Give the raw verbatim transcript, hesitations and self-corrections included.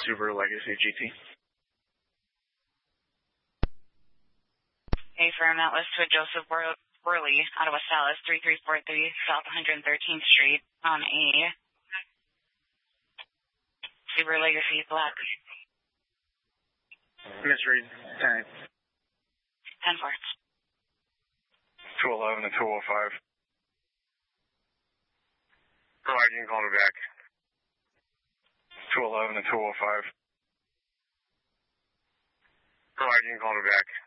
Subaru Legacy G T. A firm that was to a Joseph Worley out of West Dallas, three three four three South one hundred thirteenth Street on a Subaru Legacy Black. Misread, ten. ten four. two eleven and two oh five. Alright, you can call me back. two eleven and two oh five. Alright, you can call me back.